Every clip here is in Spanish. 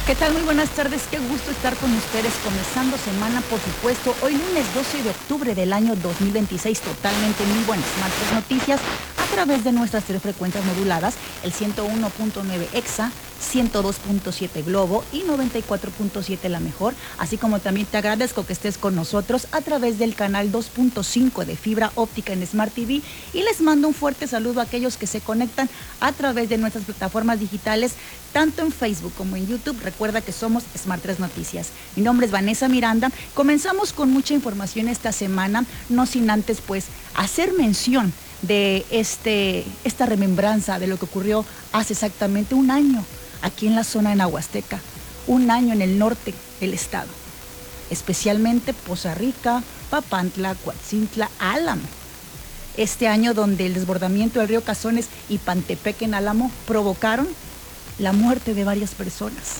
¿Qué tal? Muy buenas tardes, qué gusto estar con ustedes, comenzando semana, por supuesto, hoy lunes 12 de octubre del año 2026, totalmente en vivo en Smart 3 Noticias, a través de nuestras tres frecuencias moduladas, el 101.9 EXA, 102.7 Globo y 94.7 La Mejor, así como también te agradezco que estés con nosotros a través del canal 2.5 de fibra óptica en Smart TV, y les mando un fuerte saludo a aquellos que se conectan a través de nuestras plataformas digitales, tanto en Facebook como en YouTube. Recuerda que somos Smart 3 Noticias. Mi nombre es Vanessa Miranda. Comenzamos con mucha información esta semana, no sin antes pues hacer mención de esta remembranza de lo que ocurrió hace exactamente un año aquí en la zona de Nahuasteca, un año en el norte del estado, especialmente Poza Rica, Papantla, Coatzintla, Álamo. Este año donde el desbordamiento del río Cazones y Pantepec en Álamo provocaron la muerte de varias personas,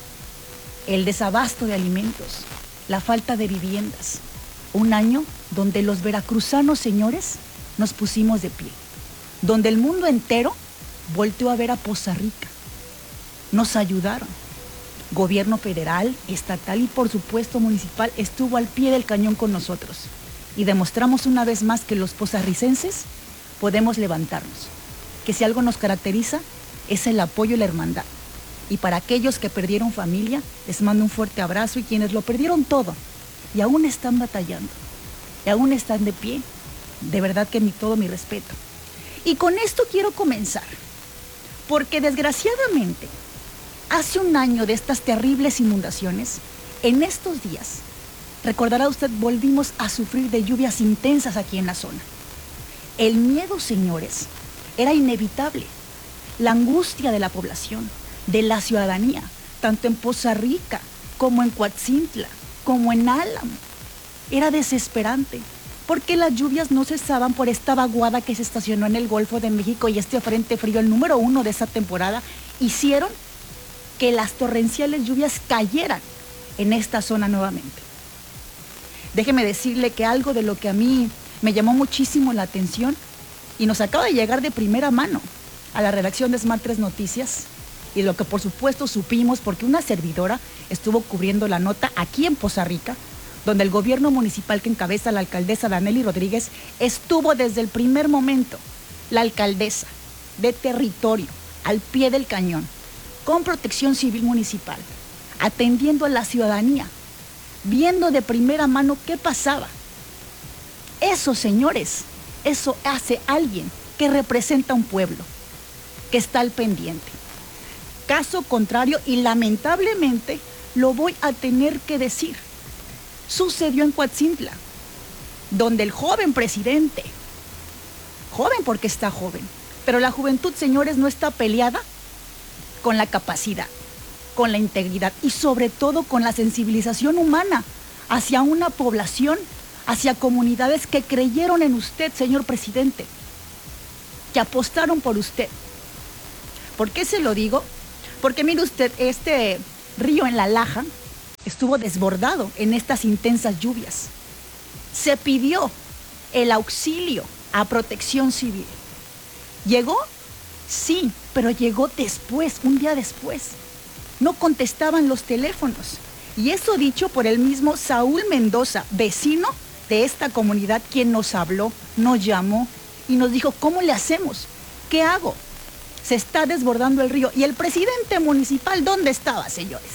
el desabasto de alimentos, la falta de viviendas. Un año donde los veracruzanos, señores, nos pusimos de pie, donde el mundo entero volteó a ver a Poza Rica. Nos ayudaron. Gobierno federal, estatal y por supuesto municipal estuvo al pie del cañón con nosotros, y demostramos una vez más que los pozarricenses podemos levantarnos, que si algo nos caracteriza es el apoyo y la hermandad. Y para aquellos que perdieron familia, les mando un fuerte abrazo, y quienes lo perdieron todo y aún están batallando, y aún están de pie, de verdad que todo mi respeto. Y con esto quiero comenzar, porque desgraciadamente, hace un año de estas terribles inundaciones, en estos días, recordará usted, volvimos a sufrir de lluvias intensas aquí en la zona. El miedo, señores, era inevitable. La angustia de la población, de la ciudadanía, tanto en Poza Rica como en Coatzintla, como en Álamo, era desesperante, porque las lluvias no cesaban por esta vaguada que se estacionó en el Golfo de México, y este frente frío, el número 1 de esta temporada, hicieron que las torrenciales lluvias cayeran en esta zona nuevamente. Déjeme decirle que algo de lo que a mí me llamó muchísimo la atención, y nos acaba de llegar de primera mano a la redacción de Smart 3 Noticias, y lo que por supuesto supimos porque una servidora estuvo cubriendo la nota aquí en Poza Rica, donde el gobierno municipal que encabeza la alcaldesa Danely Rodríguez estuvo desde el primer momento. La alcaldesa de territorio, al pie del cañón, con protección civil municipal, atendiendo a la ciudadanía, viendo de primera mano qué pasaba. Eso, señores, eso hace alguien que representa a un pueblo, que está al pendiente. Caso contrario, y lamentablemente lo voy a tener que decir, sucedió en Coatzintla, donde el joven presidente, joven porque está joven, pero la juventud, señores, no está peleada con la capacidad, con la integridad y sobre todo con la sensibilización humana hacia una población, hacia comunidades que creyeron en usted, señor presidente, que apostaron por usted. ¿Por qué se lo digo? Porque mire usted, este río en La Laja estuvo desbordado en estas intensas lluvias. Se pidió el auxilio a Protección Civil. ¿Llegó? Sí, pero llegó después, un día después. No contestaban los teléfonos. Y eso dicho por el mismo Saúl Mendoza, vecino de esta comunidad, quien nos habló, nos llamó y nos dijo, ¿cómo le hacemos? ¿Qué hago? Se está desbordando el río. ¿Y el presidente municipal dónde estaba, señores?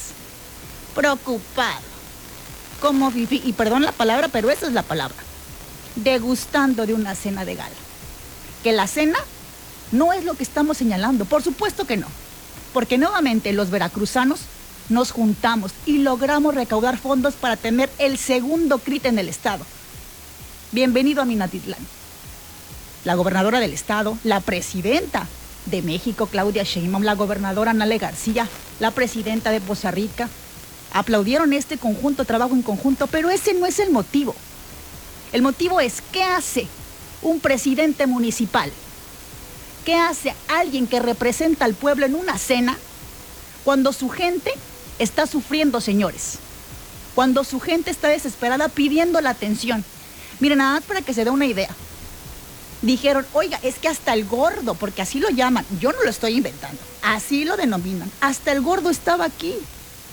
Preocupado. Como viví, y perdón la palabra, pero esa es la palabra, degustando de una cena de gala. Que la cena no es lo que estamos señalando, por supuesto que no, porque nuevamente los veracruzanos nos juntamos y logramos recaudar fondos para tener el segundo CRIT en el estado. Bienvenido a Minatitlán. La gobernadora del estado, la presidenta de México, Claudia Sheinbaum, la gobernadora Nale García, la presidenta de Poza Rica, aplaudieron este conjunto, trabajo en conjunto, pero ese no es el motivo. El motivo es, ¿qué hace un presidente municipal? ¿Qué hace alguien que representa al pueblo en una cena cuando su gente está sufriendo, señores? Cuando su gente está desesperada pidiendo la atención. Miren, nada más para que se dé una idea. Dijeron, oiga, es que hasta el gordo, porque así lo llaman, yo no lo estoy inventando, así lo denominan, hasta el gordo estaba aquí.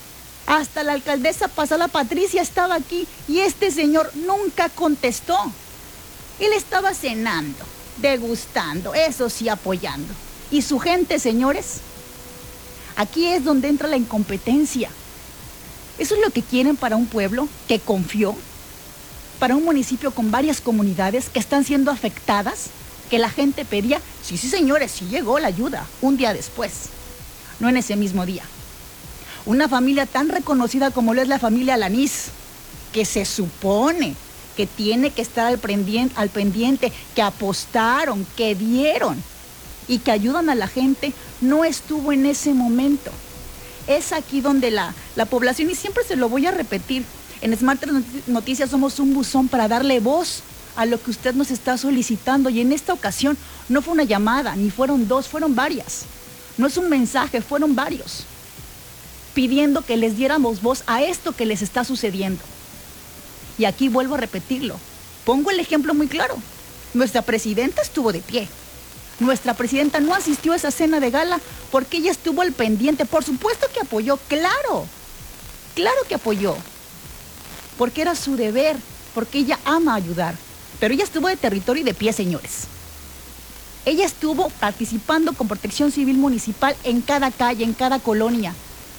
Hasta la alcaldesa pasada Patricia estaba aquí y este señor nunca contestó. Él estaba cenando, degustando, eso sí, apoyando. ¿Y su gente, señores? Aquí es donde entra la incompetencia. ¿Eso es lo que quieren para un pueblo que confió? ¿Para un municipio con varias comunidades que están siendo afectadas? Que la gente pedía, sí, señores, sí llegó la ayuda, un día después, no en ese mismo día. Una familia tan reconocida como lo es la familia Alanís, que se supone que tiene que estar al pendiente, que apostaron, que dieron y que ayudan a la gente, no estuvo en ese momento. Es aquí donde la población, y siempre se lo voy a repetir, en Smart 3 Noticias somos un buzón para darle voz a lo que usted nos está solicitando, y en esta ocasión no fue una llamada, ni fueron dos, fueron varias. No es un mensaje, fueron varios, pidiendo que les diéramos voz a esto que les está sucediendo. Y aquí vuelvo a repetirlo, pongo el ejemplo muy claro, nuestra presidenta estuvo de pie. Nuestra presidenta no asistió a esa cena de gala porque ella estuvo al pendiente. Por supuesto que apoyó, claro que apoyó, porque era su deber, porque ella ama ayudar. Pero ella estuvo de territorio y de pie, señores. Ella estuvo participando con Protección Civil Municipal en cada calle, en cada colonia.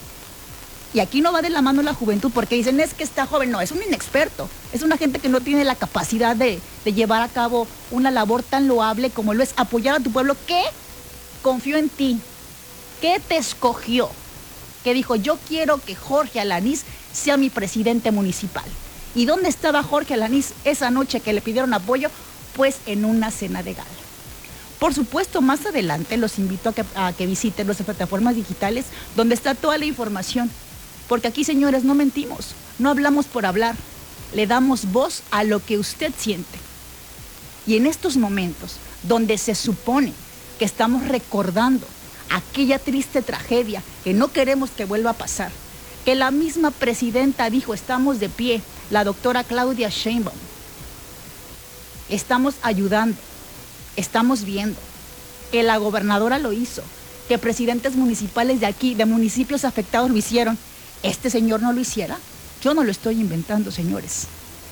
Y aquí no va de la mano la juventud porque dicen, es que está joven. No, es un inexperto. Es una gente que no tiene la capacidad de llevar a cabo una labor tan loable como lo es apoyar a tu pueblo, que confió en ti, que te escogió, que dijo, yo quiero que Jorge Alanís sea mi presidente municipal. ¿Y dónde estaba Jorge Alanís esa noche que le pidieron apoyo? Pues en una cena de gala. Por supuesto, más adelante los invito a que visiten nuestras plataformas digitales donde está toda la información. Porque aquí, señores, no mentimos, no hablamos por hablar, le damos voz a lo que usted siente. Y en estos momentos, donde se supone que estamos recordando aquella triste tragedia que no queremos que vuelva a pasar, que la misma presidenta dijo, estamos de pie, la doctora Claudia Sheinbaum, estamos ayudando, estamos viendo, que la gobernadora lo hizo, que presidentes municipales de aquí, de municipios afectados lo hicieron. ¿Este señor no lo hiciera? Yo no lo estoy inventando, señores.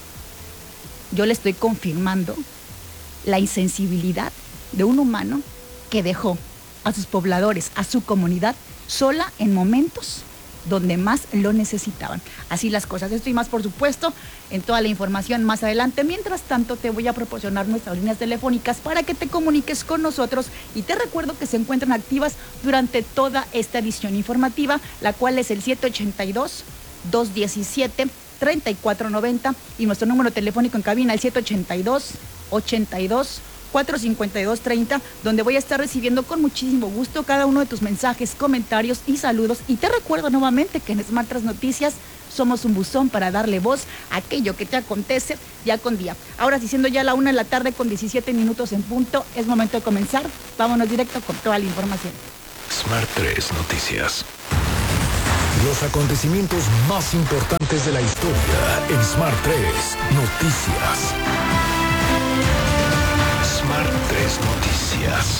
Yo le estoy confirmando la insensibilidad de un humano que dejó a sus pobladores, a su comunidad, sola en momentos donde más lo necesitaban. Así las cosas. Esto y más, por supuesto, en toda la información más adelante. Mientras tanto, te voy a proporcionar nuestras líneas telefónicas para que te comuniques con nosotros, y te recuerdo que se encuentran activas durante toda esta edición informativa, la cual es el 782-217-3490 y nuestro número telefónico en cabina, el 782-82-452-30, donde voy a estar recibiendo con muchísimo gusto cada uno de tus mensajes, comentarios y saludos. Y te recuerdo nuevamente que en Smart 3 Noticias somos un buzón para darle voz a aquello que te acontece día con día. Ahora, siendo ya la 1:17 p.m. en punto, es momento de comenzar. Vámonos directo con toda la información. Smart 3 Noticias. Los acontecimientos más importantes de la historia en Smart 3 Noticias. Smart 3 Noticias.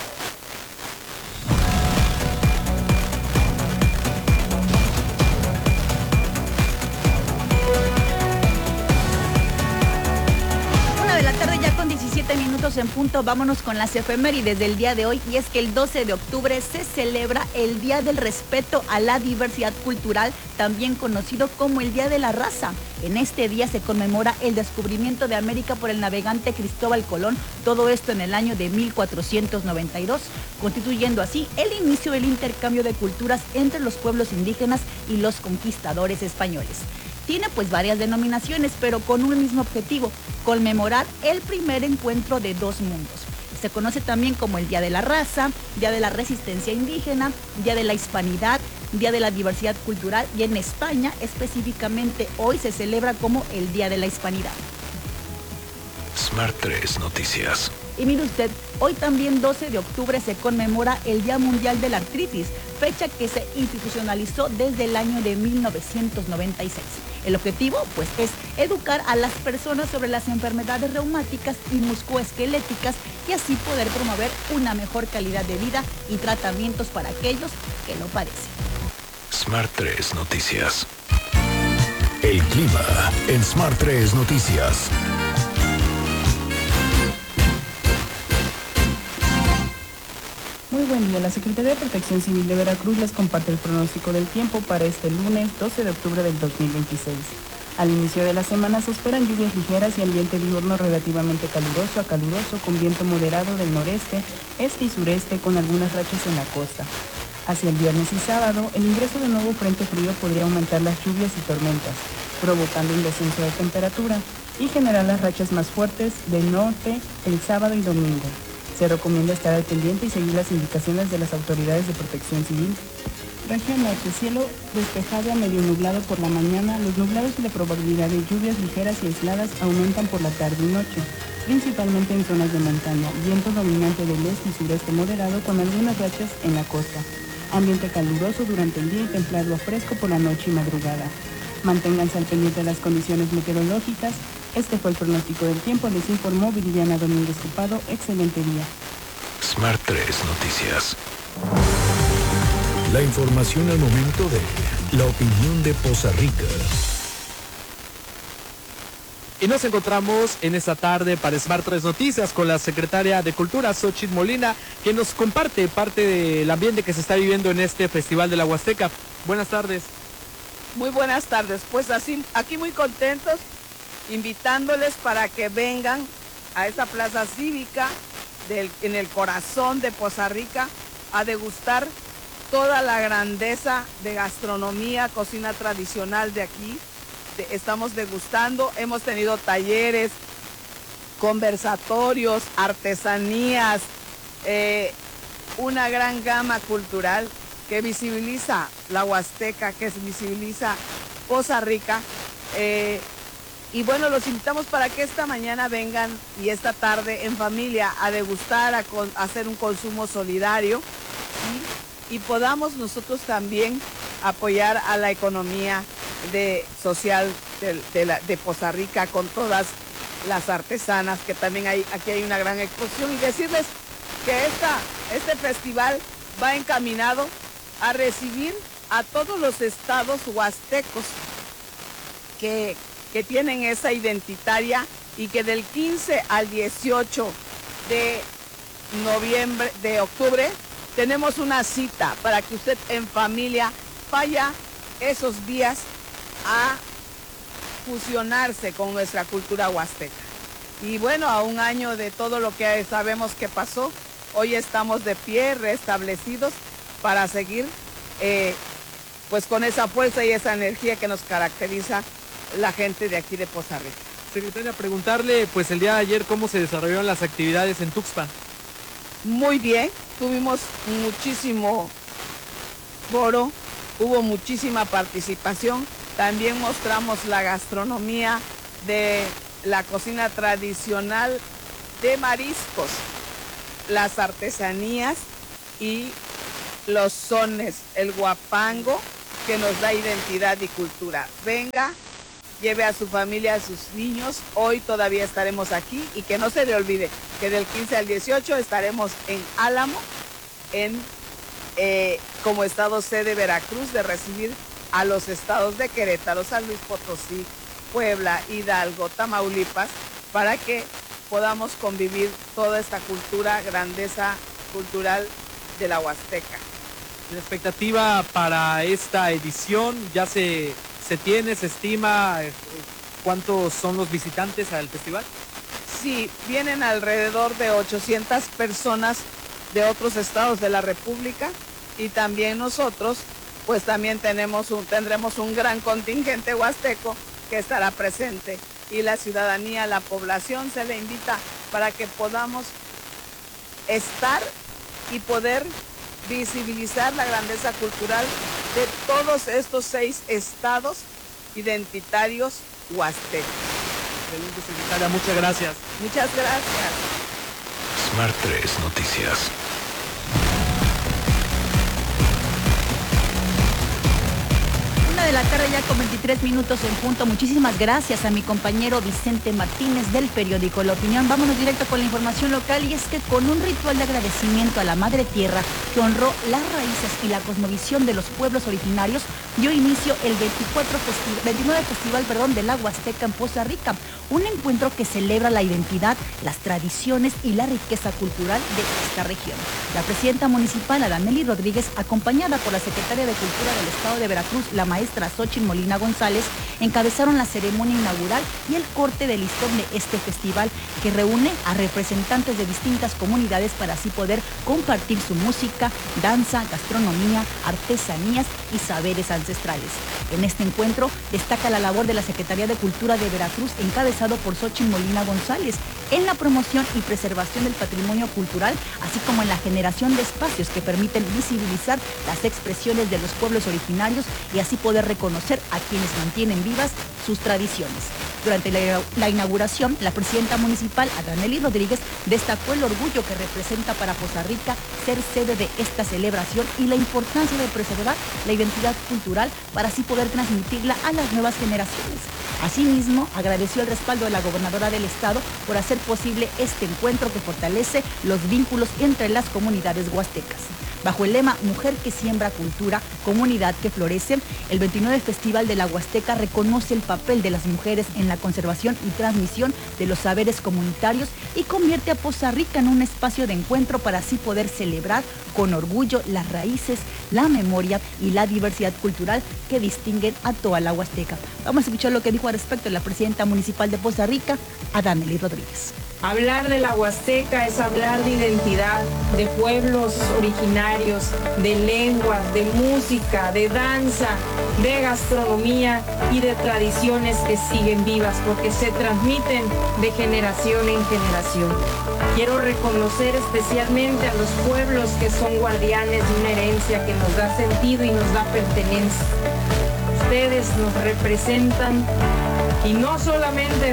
En punto, vámonos con las efemérides del día de hoy, y es que el 12 de octubre se celebra el Día del Respeto a la Diversidad Cultural, también conocido como el Día de la Raza. En este día se conmemora el descubrimiento de América por el navegante Cristóbal Colón, todo esto en el año de 1492, constituyendo así el inicio del intercambio de culturas entre los pueblos indígenas y los conquistadores españoles. Tiene pues varias denominaciones, pero con un mismo objetivo: conmemorar el primer encuentro de dos mundos. Se conoce también como el Día de la Raza, Día de la Resistencia Indígena, Día de la Hispanidad, Día de la Diversidad Cultural, y en España específicamente hoy se celebra como el Día de la Hispanidad. Smart 3 Noticias. Y mire usted, hoy también 12 de octubre se conmemora el Día Mundial de la Artritis, fecha que se institucionalizó desde el año de 1996. El objetivo, pues, es educar a las personas sobre las enfermedades reumáticas y musculoesqueléticas, y así poder promover una mejor calidad de vida y tratamientos para aquellos que lo padecen. Smart 3 Noticias. El clima en Smart 3 Noticias. Muy buen día. La Secretaría de Protección Civil de Veracruz les comparte el pronóstico del tiempo para este lunes 12 de octubre del 2026. Al inicio de la semana se esperan lluvias ligeras y ambiente diurno relativamente caluroso a caluroso con viento moderado del noreste, este y sureste con algunas rachas en la costa. Hacia el viernes y sábado, el ingreso de nuevo frente frío podría aumentar las lluvias y tormentas, provocando un descenso de temperatura y generar las rachas más fuertes del norte el sábado y domingo. Se recomienda estar al pendiente y seguir las indicaciones de las autoridades de protección civil. Región norte, cielo despejado a medio nublado por la mañana. Los nublados y la probabilidad de lluvias ligeras y aisladas aumentan por la tarde y noche, principalmente en zonas de montaña. Viento dominante del este y sureste moderado con algunas rachas en la costa. Ambiente caluroso durante el día y templado a fresco por la noche y madrugada. Manténganse al pendiente de las condiciones meteorológicas. Este fue el pronóstico del tiempo. Les informó Viridiana Domínguez Cupado. Excelente día. Smart 3 Noticias. La información al momento de la opinión de Poza Rica. Y nos encontramos en esta tarde para Smart 3 Noticias con la secretaria de Cultura, Xochitl Molina, que nos comparte parte del ambiente que se está viviendo en este Festival de la Huasteca. Buenas tardes. Muy buenas tardes. Pues así, aquí muy contentos, invitándoles para que vengan a esta plaza cívica en el corazón de Poza Rica a degustar toda la grandeza de gastronomía, cocina tradicional de aquí. Estamos degustando, hemos tenido talleres, conversatorios, artesanías, una gran gama cultural que visibiliza la Huasteca, que visibiliza Poza Rica. Y bueno, los invitamos para que esta mañana vengan y esta tarde en familia a degustar, a hacer un consumo solidario, ¿sí? Y podamos nosotros también apoyar a la economía social de Poza Rica con todas las artesanas, que también aquí hay una gran exposición, y decirles que este festival va encaminado a recibir a todos los estados huastecos que tienen esa identitaria, y que del 15 al 18 de octubre tenemos una cita para que usted en familia vaya esos días a fusionarse con nuestra cultura huasteca. Y bueno, a un año de todo lo que sabemos que pasó, hoy estamos de pie, restablecidos, para seguir pues con esa fuerza y esa energía que nos caracteriza la gente de aquí de Poza Rica. Secretaria, preguntarle pues el día de ayer cómo se desarrollaron las actividades en Tuxpan. Muy bien, tuvimos muchísimo foro, hubo muchísima participación. También mostramos la gastronomía de la cocina tradicional de mariscos, las artesanías y los sones, el huapango, que nos da identidad y cultura. Venga, lleve a su familia, a sus niños. Hoy todavía estaremos aquí, y que no se le olvide que del 15 al 18 estaremos en Álamo, como estado sede Veracruz, de recibir a los estados de Querétaro, San Luis Potosí, Puebla, Hidalgo, Tamaulipas, para que podamos convivir toda esta cultura, grandeza cultural de la Huasteca. La expectativa para esta edición ya se estima cuántos son los visitantes al festival. Sí, vienen alrededor de 800 personas de otros estados de la República, y también nosotros pues también tendremos un gran contingente huasteco que estará presente, y la ciudadanía, la población se le invita para que podamos estar y poder visibilizar la grandeza cultural de todos estos 6 estados identitarios huastecos. Excelente, secretaria, muchas gracias. Muchas gracias. Smart 3 Noticias. de la tarde ya con 23 minutos en punto. Muchísimas gracias a mi compañero Vicente Martínez del periódico La Opinión. Vámonos directo con la información local, y es que con un ritual de agradecimiento a la Madre Tierra que honró las raíces y la cosmovisión de los pueblos originarios, dio inicio el 29 Festival de la Huasteca en Poza Rica, un encuentro que celebra la identidad, las tradiciones y la riqueza cultural de esta región. La presidenta municipal, Adanely Rodríguez, acompañada por la secretaria de Cultura del Estado de Veracruz, la maestra Xochitl Molina González, encabezaron la ceremonia inaugural y el corte de listón de este festival, que reúne a representantes de distintas comunidades para así poder compartir su música, danza, gastronomía, artesanías y saberes ancestrales. En este encuentro destaca la labor de la Secretaría de Cultura de Veracruz, encabezado por Xochitl Molina González, en la promoción y preservación del patrimonio cultural, así como en la generación de espacios que permiten visibilizar las expresiones de los pueblos originarios y así poder reconocer a quienes mantienen vivas sus tradiciones. Durante la inauguración, la presidenta municipal, Adanely Rodríguez, destacó el orgullo que representa para Poza Rica ser sede de esta celebración y la importancia de preservar la identidad cultural para así poder transmitirla a las nuevas generaciones. Asimismo, agradeció el respaldo de la gobernadora del estado por hacer posible este encuentro que fortalece los vínculos entre las comunidades huastecas. Bajo el lema Mujer que siembra cultura, comunidad que florece, el 29 Festival de la Huasteca reconoce el papel de las mujeres en la conservación y transmisión de los saberes comunitarios y convierte a Poza Rica en un espacio de encuentro para así poder celebrar con orgullo las raíces, la memoria y la diversidad cultural que distinguen a toda la Huasteca. Vamos a escuchar lo que dijo al respecto la presidenta municipal de Poza Rica, Adanely Rodríguez. Hablar de la Huasteca es hablar de identidad, de pueblos originarios, de lenguas, de música, de danza, de gastronomía y de tradiciones que siguen vivas porque se transmiten de generación en generación. Quiero reconocer especialmente a los pueblos que son guardianes de una herencia que nos da sentido y nos da pertenencia. Ustedes nos representan y no solamente